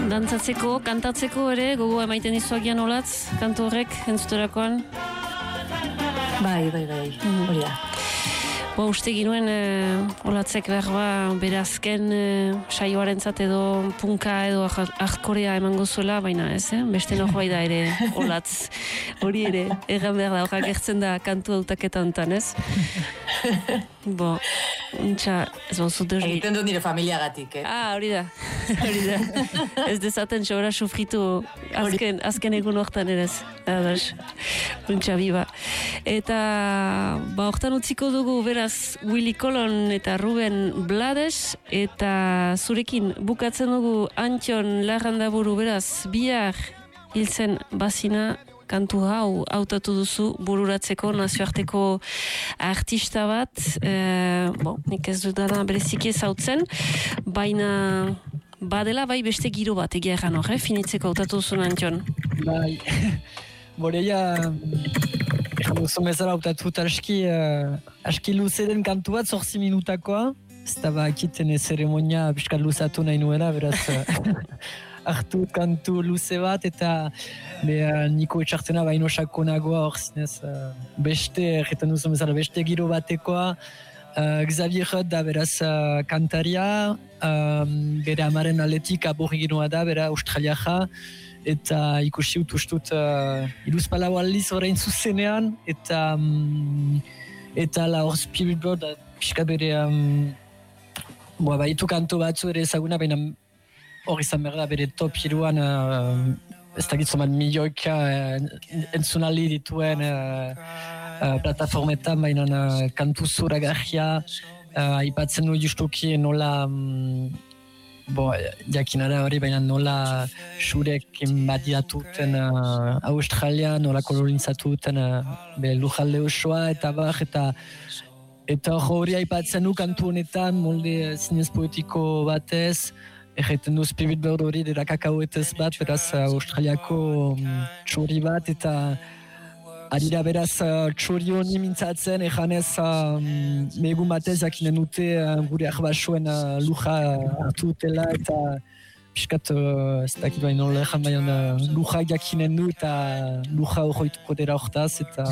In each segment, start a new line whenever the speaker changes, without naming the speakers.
Dantzatzeko, kantatzeko ere, gogoa emaiten dizuagian olatz, kantu horrek, entzuterakoan?
Bai, hori da.
Uste ginuen olatzek behar bere azken saioarentzat edo punka edo hardcorea emango zuela, baina ez, beste norbait da ere olatz. Hori ere, egan behar da, horrak gertzen da kantu autaketa honetan, ez? Ez bauzutu
egiten du nire familiagatik,
hori da. Ez dezaten sobra sufritu azken egun hortan ere ez. Untxa biba. Eta hortan utziko dugu beraz Willy Colon eta Ruben Blades, eta zurekin bukatzen dugu Antxon Larrandaburu beraz bihar hiltzen bazina kantu hau hautatu duzu bururatzeko nazioarteko artista bat, nik ez dudana bereziki ezautzen, baina badela bai beste giro bat egia erran hor, finitzeko hautatu duzun Antxon.
Bai, boreia duzu mezara hautatut aski luze den kantu bat, 8 minutakoa, ez da bakiten zeremonia piskat luzatu nahi nuela, beraz hartu kantu luze bat, eta niko etxartena baino sakonagoa hor zinez, beste, erretan duzu mezara, beste giro batekoa, Xavier Rudd da beraz kantaria, bere amaren aletik aborri ginoa da, bera australiaja, eta ikusi utustut iruzpalau aldiz orain zuzenean, eta la hor Spiritboard pixka bere baitu kanto batzu ere ezaguna, baina hor izan behar da bere top hiruan ez dakitzoman milioika entzunaldi dituen plataformetan, baina kantu zoragarria aipatzen du justuki nola jakinara hori, baina nola xurek badiatuten Australia, nola kolonizatuten lujalde osoa, eta bar, eta hori aipatzen du kantu honetan, molde zinez poetiko batez, egiten du Spiritboard hori dira kakauetez bat, beraz Australiako txori bat, eta adira beraz txori honi mintzatzen, eganez egun batez jakinen dute gure arbasuen luja hartu dutela, eta piskat ez dakit baina nola egan baina luja jakinen du, eta luja horretuko dira hortaz, eta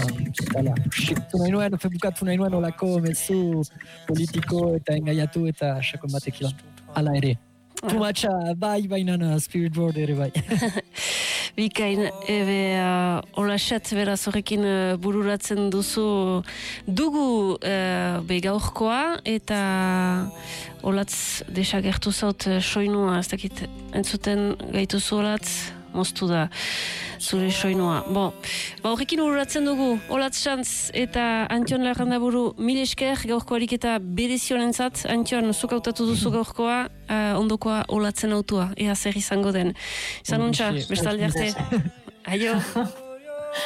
bukatu nahi nuen olako mezu politiko eta engaiatu eta sakon batekilan. Hala ere. Tumatxa bai bainan Spiritboard ere bai.
Bikain, olaxet beraz horrekin bururatzen dugu gaurkoa, eta olatz desagertu zaut soinua, ez dakit entzuten gaituzu olatz, moztu da zure soinua. Horrekin bururatzen dugu olatz xantz eta Antxon Larrandaburu mil esker gaurko ariketa berezionentzat. Antxon, zuk hautatu duzu gaurkoa, ondokoa olatzen autua, ea zer izango den. Izan untxa, bestalde arte. Aio!